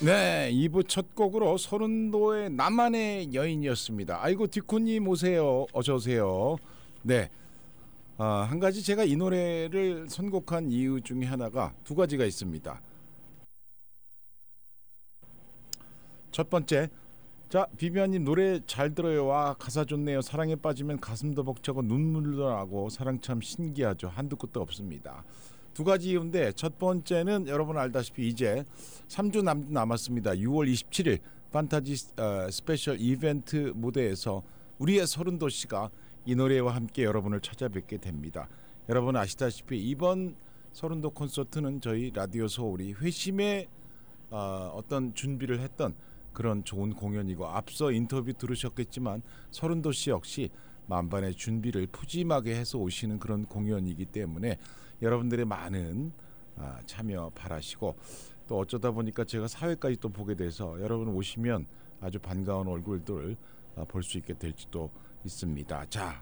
네, 2부 첫 곡으로 서른도의 나만의 여인이었습니다. 아이고 듀쿠님 오세요. 어서 오세요. 네, 한 가지 제가 이 노래를 선곡한 이유 중에 하나가 두 가지가 있습니다. 첫 번째, 자 비비안님 노래 잘 들어요. 와 가사 좋네요. 사랑에 빠지면 가슴도 벅차고 눈물도 나고 사랑 참 신기하죠. 한두 끝도 없습니다. 두 가지 이유인데 첫 번째는 여러분 알다시피 이제 3주 남았습니다. 6월 27일 판타지 스페셜 이벤트 무대에서 우리의 서른도 씨가 이 노래와 함께 여러분을 찾아뵙게 됩니다. 여러분 아시다시피 이번 서른도 콘서트는 저희 라디오 서울이 회심의 어떤 준비를 했던 그런 좋은 공연이고 앞서 인터뷰 들으셨겠지만 서른도 씨 역시 만반의 준비를 푸짐하게 해서 오시는 그런 공연이기 때문에 여러분들의 많은 참여 바라시고 또 어쩌다 보니까 제가 사회까지 또 보게 돼서 여러분 오시면 아주 반가운 얼굴들 볼 수 있게 될지도 있습니다. 자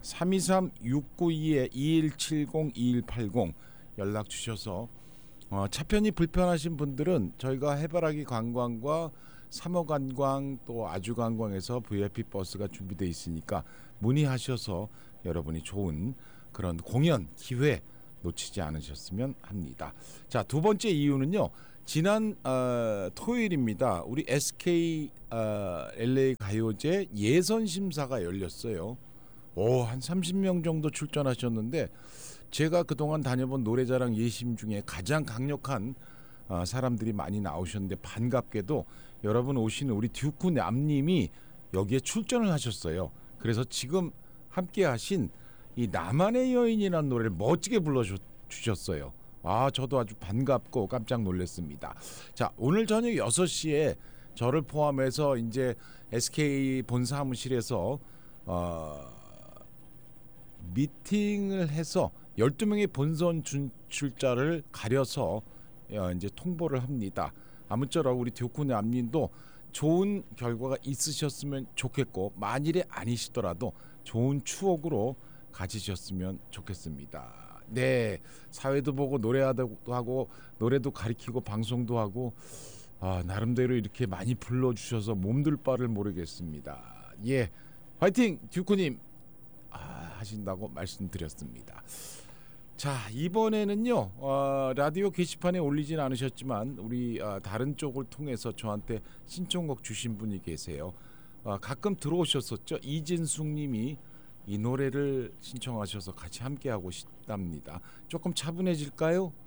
323-692-2170-2180 연락 주셔서 차편이 불편하신 분들은 저희가 해바라기 관광과 3호 관광 또 아주 관광에서 VIP 버스가 준비되어 있으니까 문의하셔서 여러분이 좋은 그런 공연 기회 놓치지 않으셨으면 합니다. 자, 두 번째 이유는요. 지난 토요일입니다. 우리 SK LA 가요제 예선 심사가 열렸어요. 한 30명 정도 출전하셨는데 제가 그동안 다녀본 노래자랑 예심 중에 가장 강력한 사람들이 많이 나오셨는데 반갑게도 여러분 오시는 우리 듀쿠 남님이 여기에 출전을 하셨어요. 그래서 지금 함께 하신 이 나만의 여인이라는 노래를 멋지게 불러주셨어요. 저도 아주 반갑고 깜짝 놀랐습니다. 자, 오늘 저녁 6시에 저를 포함해서 이제 SK 본 사무실에서 미팅을 해서 12명의 본선 진출자를 가려서 이제 통보를 합니다. 아무쪼록 우리 듀쿠 남님도 좋은 결과가 있으셨으면 좋겠고 만일에 아니시더라도 좋은 추억으로 가지셨으면 좋겠습니다. 네, 사회도 보고 노래도 하고 노래도 가리키고 방송도 하고 나름대로 이렇게 많이 불러주셔서 몸둘 바를 모르겠습니다. 예, 화이팅 듀쿠님 하신다고 말씀드렸습니다. 자, 이번에는요 라디오 게시판에 올리진 않으셨지만 우리 다른 쪽을 통해서 저한테 신청곡 주신 분이 계세요. 가끔 들어오셨었죠. 이진숙님이 이 노래를 신청하셔서 같이 함께하고 싶답니다. 조금 차분해질까요?